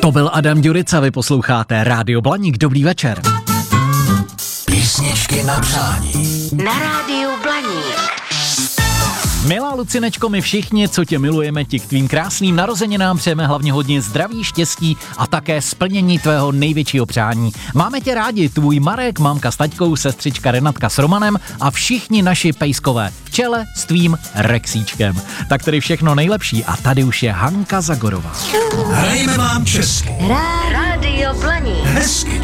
To byl Adam Ďurica, vy posloucháte Rádio Blaník, dobrý večer. Písničky na přání. Na Rádiu Blaník. Milá Lucinečko, my všichni, co tě milujeme, ti k tvým krásným narozeninám přejeme hlavně hodně zdraví, štěstí a také splnění tvého největšího přání. Máme tě rádi, tvůj Marek, mámka s taťkou, sestřička Renatka s Romanem a všichni naši pejskové v čele s tvým Rexíčkem. Tak tedy všechno nejlepší a tady už je Hanka Zagorová. Hrajeme vám česky. Rádio Blaník. Hezky